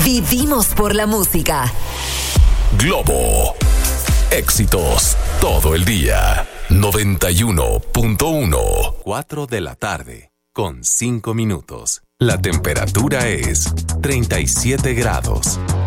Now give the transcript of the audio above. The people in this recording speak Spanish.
Vivimos por la música. Globo. Éxitos todo el día. 91.1. 4 de la tarde, con 5 minutos. La temperatura es 37 grados.